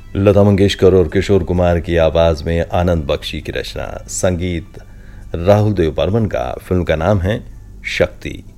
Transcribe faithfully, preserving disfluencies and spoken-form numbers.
लता मंगेशकर और किशोर कुमार की आवाज में आनंद बख्शी की रचना, संगीत राहुल देव बर्मन का। फिल्म का नाम है शक्ति।